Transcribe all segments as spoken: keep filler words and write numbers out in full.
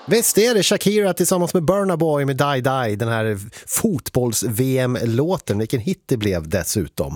Visst är det Shakira tillsammans med Burna Boy med Die Die, den här fotbolls-V M-låten. Vilken hit det blev dessutom.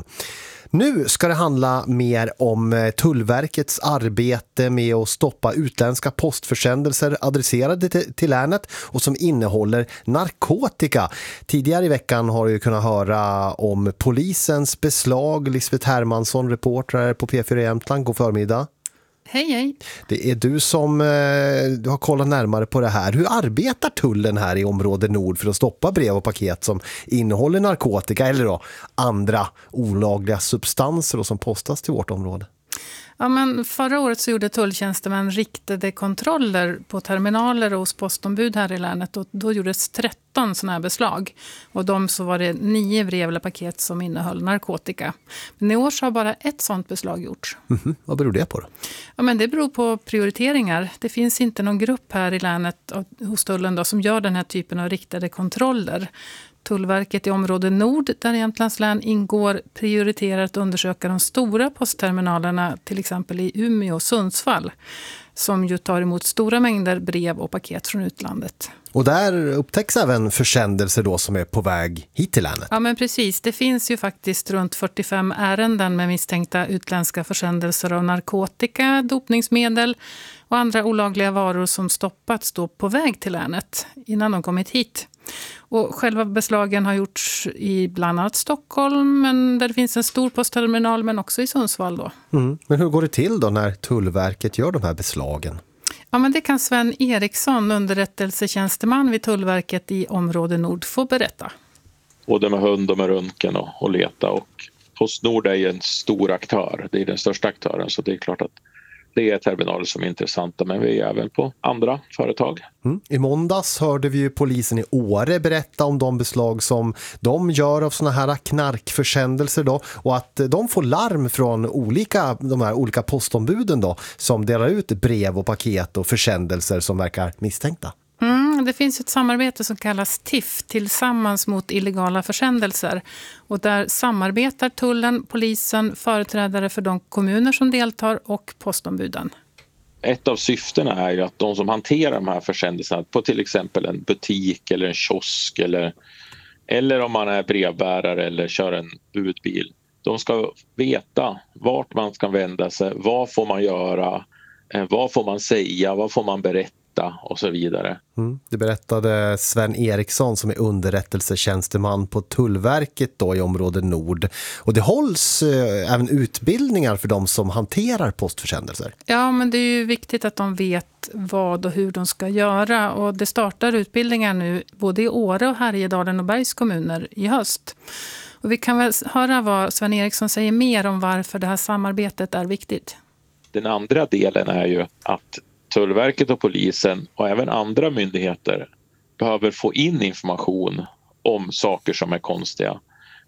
Nu ska det handla mer om Tullverkets arbete med att stoppa utländska postförsändelser adresserade till, till länet och som innehåller narkotika. Tidigare i veckan har du kunnat höra om polisens beslag. Lisbeth Hermansson, reporter på P fyra Jämtland. God förmiddag. Hej, hej. Det är du som eh, du har kollat närmare på det här. Hur arbetar tullen här i område nord för att stoppa brev och paket som innehåller narkotika eller då andra olagliga substanser och som postas till vårt område? Ja, men förra året så gjorde tulltjänstemän riktade kontroller på terminaler och hos postombud här i länet. Och då gjordes tretton sådana här beslag. Och de så var det nio brev eller paket som innehöll narkotika. Men i år så har bara ett sådant beslag gjorts. Mm-hmm. Vad beror det på då? Ja, men det beror på prioriteringar. Det finns inte någon grupp här i länet hos tullen då, som gör den här typen av riktade kontroller. Tullverket i område nord, där Jämtlands län ingår, prioriterar att undersöka de stora postterminalerna, till exempel i Umeå och Sundsvall, som ju tar emot stora mängder brev och paket från utlandet. Och där upptäcks även försändelser då som är på väg hit till länet. Ja, men precis. Det finns ju faktiskt runt fyrtiofem ärenden med misstänkta utländska försändelser av narkotika, dopningsmedel och andra olagliga varor som stoppats då på väg till länet innan de kommit hit. Och själva beslagen har gjorts i bland annat Stockholm, men där det finns en stor postterminal, men också i Sundsvall då. Mm. Men hur går det till då när Tullverket gör de här beslagen? Ja, men det kan Sven Eriksson, underrättelsetjänsteman vid Tullverket i område nord, få berätta. Både med hund och med röntgen och, och leta. Och Postnord är ju en stor aktör, det är den största aktören, så det är klart att det är terminaler som är intressanta, men vi är även på andra företag. Mm. I måndags hörde vi ju polisen i Åre berätta om de beslag som de gör av såna här knarkförsändelser då, och att de får larm från olika, de här olika postombuden då, som delar ut brev och paket och försändelser som verkar misstänkta. Mm, det finns ett samarbete som kallas T I F, tillsammans mot illegala försändelser. Och där samarbetar tullen, polisen, företrädare för de kommuner som deltar och postombuden. Ett av syftena är ju att de som hanterar de här försändelserna på till exempel en butik eller en kiosk eller, eller om man är brevbärare eller kör en budbil. De ska veta vart man ska vända sig, vad får man göra, vad får man säga, vad får man berätta och så vidare. Mm. Det berättade Sven Eriksson som är underrättelsetjänsteman på Tullverket då i område nord. Och det hålls eh, även utbildningar för de som hanterar postförsändelser. Ja, men det är ju viktigt att de vet vad och hur de ska göra. Och det startar utbildningar nu både i Åre och Härjedalen och Bergs kommuner i höst. Och vi kan väl höra vad Sven Eriksson säger mer om varför det här samarbetet är viktigt. Den andra delen är ju att Tullverket och polisen och även andra myndigheter behöver få in information om saker som är konstiga.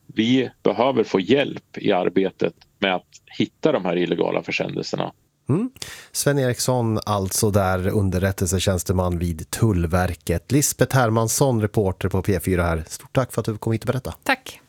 Vi behöver få hjälp i arbetet med att hitta de här illegala försändelserna. Mm. Sven Eriksson alltså där, underrättelsetjänsteman vid Tullverket. Lisbeth Hermansson, reporter på P fyra här. Stort tack för att du kom hit och berätta. Tack.